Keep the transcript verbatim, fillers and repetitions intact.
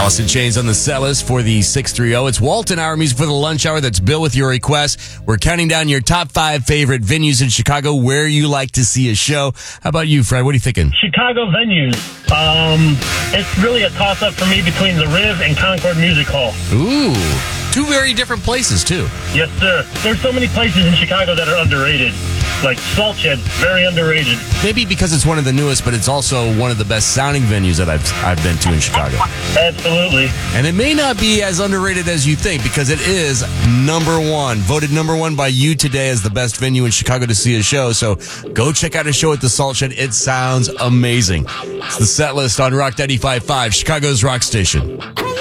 Alice in Chains on the set list for the six thirty. It's Walton Hour Music for the lunch hour. That's Bill with your request. We're counting down your top five favorite venues in Chicago where you like to see a show. How about you, Fred? What are you thinking? Chicago venues. Um, it's really a toss-up for me between the Riv and Concord Music Hall. Ooh, two very different places, too. Yes, sir. There's so many places in Chicago that are underrated. Like Salt Shed, very underrated. Maybe because it's one of the newest, but it's also one of the best sounding venues that I've I've been to in Chicago. Absolutely. And it may not be as underrated as you think because it is number one. Voted number one by you today as the best venue in Chicago to see a show. So go check out a show at the Salt Shed. It sounds amazing. It's the set list on Rock ninety-five point five, Chicago's rock station.